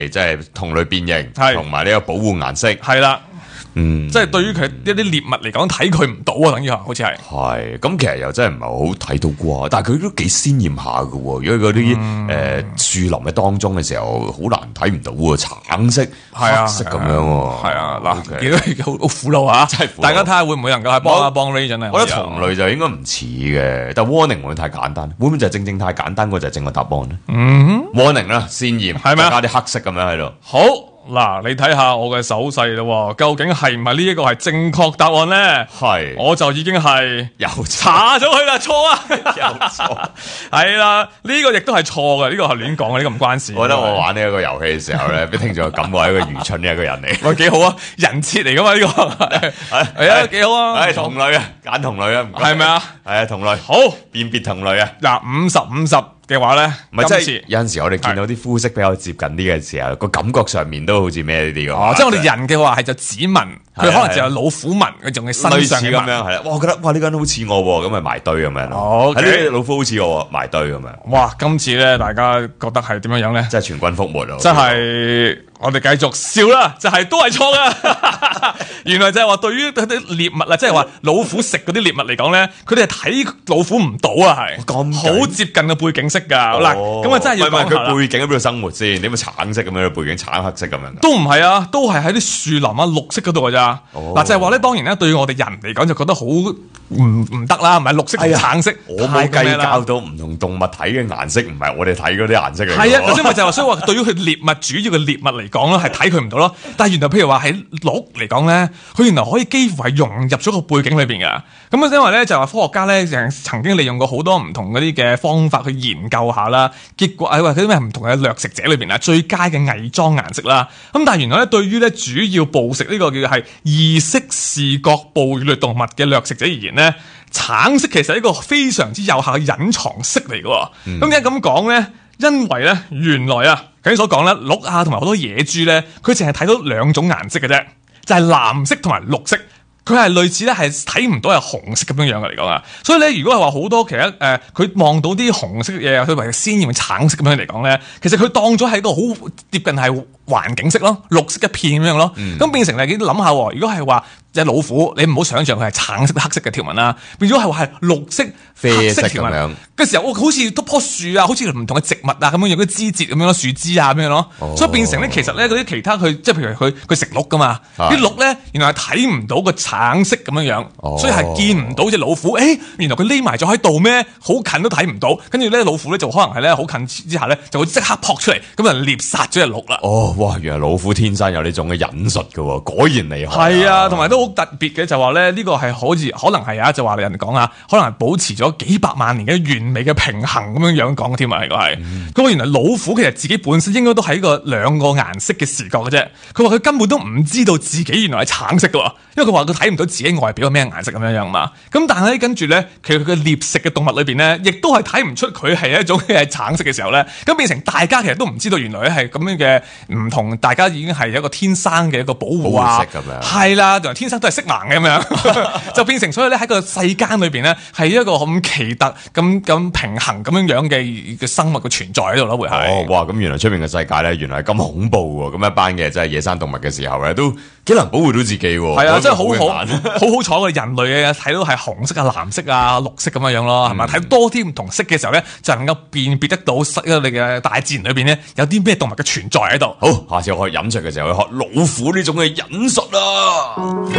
即係同類變形， 係同埋呢個保護顏色， 係啦。 嗯， 即係對於佢一啲獵物嚟講睇佢唔到啊，等於好似係。 係咁，其實又真係唔係好睇到啩，但係佢都幾鮮豔下嘅喎。如果嗰啲樹林嘅當中嘅時候，好難睇唔到喎，橙色、 係啊黑色咁樣喎。 係啊，嗱， OK 見到佢好苦惱啊， 真係苦惱大家睇下會唔會能夠係幫 Ray 真係。 我覺得同類就應該唔似嘅，但 warning 會唔會太簡單？會唔會就係正太簡單，嗰就係正確答案咧？warning 啦，鮮豔， 係咪啊加啲黑色咁樣喺度。 好嗱，你睇下我嘅手勢咯，究竟係唔係呢一個係正確答案咧？ 係， 我就已經係有查咗佢啦，錯啊， 有錯。 係啦，呢個亦都係錯嘅，呢個係亂講嘅，呢個唔關事。 我覺得我玩呢一個遊戲嘅時候咧，俾聽眾感覺係一個愚蠢嘅一個人嚟。 喂，幾好啊，人設嚟噶嘛呢個，係啊，幾好啊， 係同類啊，揀同類啊，唔該係咪啊？ 係啊，同類， 好， 辨別同類啊。 嗱，50-50嘅話咧， 唔係，即係今次有陣時我哋見到啲膚色比較接近啲嘅時候，個感覺上面都好似咩呢啲咁。 哦，即係我哋人嘅話係就指紋，佢可能就有老虎紋，佢仲係身類上嘅紋。 似咁樣係啦。哇，我覺得哇呢個人好似我喎，咁咪埋堆咁樣咯。 哦係呢啲老虎好似我喎，埋堆咁樣， 哇，今次咧大家覺得係點樣樣咧？ 真係全軍覆沒咯。 真係我哋繼續笑啦，就係都係錯噶。原來就係話對於嗰啲獵物啊，即係話老虎食嗰啲獵物嚟講咧，佢哋係睇老虎唔到啊，係咁好接近嘅背景色噶。嗱，咁啊真係要唔係講下啦佢背景喺邊度生活先？點解橙色咁樣嘅背景，橙黑色咁樣？ 都唔係啊，都係喺啲樹林啊、綠色嗰度噶咋。嗱，就係話咧，當然咧，對於我哋人嚟講就覺得好唔得啦，唔係綠色同橙色， 我冇太過咩啦計較到唔同動物睇嘅顏色，唔係我哋睇嗰啲顏色嚟。 係啊，頭先咪就係話，所以話對於佢獵物主要嘅獵物嚟講咧，係睇佢唔到咯。但係原來譬如話喺鹿嚟講咧，佢原來可以幾乎係融入咗個背景裏邊噶。咁啊，因為咧就係話科學家咧曾經利用過好多唔同嗰啲嘅方法去研究下啦，結果係話嗰啲咩唔同嘅掠食者裏邊啊，最佳嘅偽裝顏色啦。咁但係原來咧，對於咧主要捕食呢個叫係異色視覺哺乳類動物嘅掠食者而言咧，橙色其實係一個非常之有效嘅隱藏色嚟嘅。咁點解咁講咧？因為咧，原來啊，頭先所講咧，鹿啊同埋好多野豬咧，佢淨係睇到兩種顏色嘅啫，就係藍色同埋綠色。佢係類似咧，係睇唔到係紅色咁樣樣嘅嚟講啊。所以咧，如果係話好多其他佢望到啲紅色嘅嘢，佢為鮮豔嘅橙色咁樣嚟講咧，其實佢當咗係一個好接近係環境色咯，綠色一片咁樣咯。咁變成你諗下，如果係話隻老虎，你唔好想象佢係橙色、黑色嘅條紋啦，變咗係話係綠色、黑色條紋嘅時候，好似多棵樹啊，好似唔同嘅植物啊咁樣，有啲枝節咁樣咯，樹枝啊咁樣咯。所以變成咧，其實咧嗰啲其他佢即係譬如佢食鹿噶嘛，啲鹿咧原來係睇唔到個橙色咁樣樣，所以係見唔到隻老虎。原來佢匿埋咗喺度咩？好近都睇唔到。跟住咧老虎咧就可能係咧好近之下咧就會即刻撲出嚟，咁就獵殺咗隻鹿啦。 哇！原來老虎天生有呢種嘅忍術嘅喎，果然厲害。 係啊，同埋都好特別嘅就話咧，呢個係可能係啊，就話人哋講啊，可能係保持咗幾百萬年嘅完美嘅平衡咁樣樣講嘅添啊，係個係。佢話原來老虎其實自己本身應該都係一個兩個顏色嘅視覺嘅啫。佢話佢根本都唔知道自己原來係橙色嘅，因為佢話佢睇唔到自己外表係咩顏色咁樣樣嘛。咁但係咧跟住咧，其實佢嘅獵食嘅動物裏邊咧，亦都係睇唔出佢係一種係橙色嘅時候咧，咁變成大家其實都唔知道原來係咁樣嘅唔同，大家已經係一個天生嘅一個保護啊，係啦，同埋天生都係色盲嘅咁樣，就變成所以咧喺個世間裏邊咧係一個咁奇特、咁平衡咁樣樣嘅生物嘅存在喺度咯，會係。 哇！咁原來出面嘅世界咧，原來係咁恐怖喎。咁一班嘅即係野生動物嘅時候咧，都幾能保護到自己喎。 係啊，真係好彩我哋人類嘅睇到係紅色啊、藍色啊、綠色咁樣樣咯，係咪？睇多啲唔同色嘅時候咧，就能夠辨別得到你嘅大自然裏邊咧有啲咩動物嘅存在喺度。 好，下次我去飲食嘅時候去學老虎呢種嘅忍術啊！